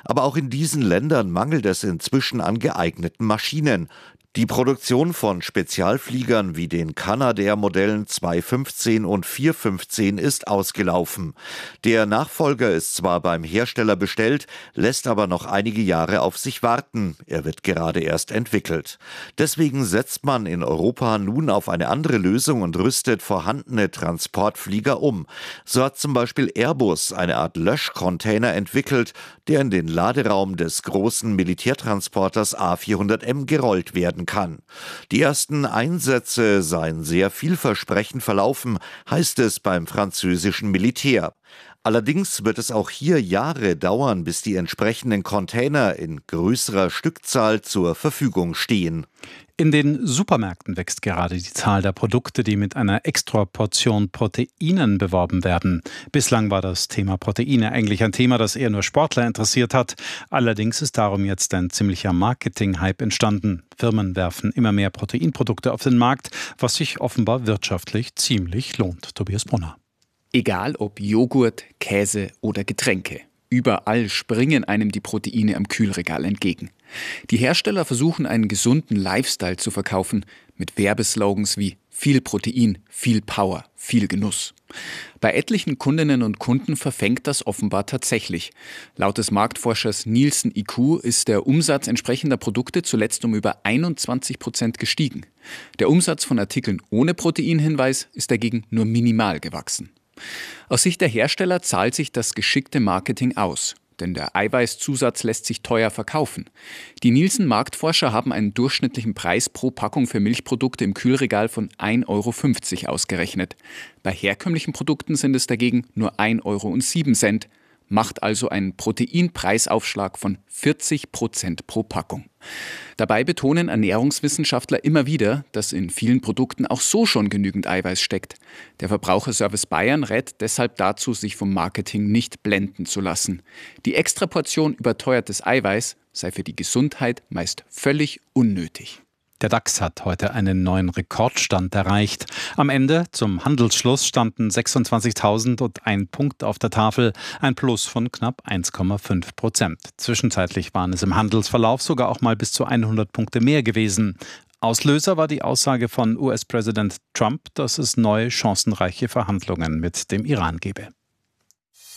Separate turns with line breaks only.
Aber auch in diesen Ländern mangelt es inzwischen an geeigneten Maschinen. Die Produktion von Spezialfliegern wie den Canadair-Modellen 215 und 415 ist ausgelaufen. Der Nachfolger ist zwar beim Hersteller bestellt, lässt aber noch einige Jahre auf sich warten. Er wird gerade erst entwickelt. Deswegen setzt man in Europa nun auf eine andere Lösung und rüstet vorhandene Transportflieger um. So hat zum Beispiel Airbus eine Art Löschcontainer entwickelt, der in den Laderaum des großen Militärtransporters A400M gerollt werden kann. Die ersten Einsätze seien sehr vielversprechend verlaufen, heißt es beim französischen Militär. Allerdings wird es auch hier Jahre dauern, bis die entsprechenden Container in größerer Stückzahl zur Verfügung stehen.
In den Supermärkten wächst gerade die Zahl der Produkte, die mit einer Extraportion Proteinen beworben werden. Bislang war das Thema Proteine eigentlich ein Thema, das eher nur Sportler interessiert hat. Allerdings ist darum jetzt ein ziemlicher Marketing-Hype entstanden. Firmen werfen immer mehr Proteinprodukte auf den Markt, was sich offenbar wirtschaftlich ziemlich lohnt. Tobias Brunner.
Egal ob Joghurt, Käse oder Getränke. Überall springen einem die Proteine am Kühlregal entgegen. Die Hersteller versuchen einen gesunden Lifestyle zu verkaufen mit Werbeslogans wie viel Protein, viel Power, viel Genuss. Bei etlichen Kundinnen und Kunden verfängt das offenbar tatsächlich. Laut des Marktforschers Nielsen IQ ist der Umsatz entsprechender Produkte zuletzt um über 21% gestiegen. Der Umsatz von Artikeln ohne Proteinhinweis ist dagegen nur minimal gewachsen. Aus Sicht der Hersteller zahlt sich das geschickte Marketing aus, denn der Eiweißzusatz lässt sich teuer verkaufen. Die Nielsen-Marktforscher haben einen durchschnittlichen Preis pro Packung für Milchprodukte im Kühlregal von 1,50 € ausgerechnet. Bei herkömmlichen Produkten sind es dagegen nur 1,07 €, macht also einen Proteinpreisaufschlag von 40% pro Packung. Dabei betonen Ernährungswissenschaftler immer wieder, dass in vielen Produkten auch so schon genügend Eiweiß steckt. Der Verbraucherservice Bayern rät deshalb dazu, sich vom Marketing nicht blenden zu lassen. Die Extraportion überteuertes Eiweiß sei für die Gesundheit meist völlig unnötig.
Der DAX hat heute einen neuen Rekordstand erreicht. Am Ende, zum Handelsschluss, standen 26.001 Punkt auf der Tafel, ein Plus von knapp 1,5%. Zwischenzeitlich waren es im Handelsverlauf sogar auch mal bis zu 100 Punkte mehr gewesen. Auslöser war die Aussage von US-Präsident Trump, dass es neue chancenreiche Verhandlungen mit dem Iran gebe.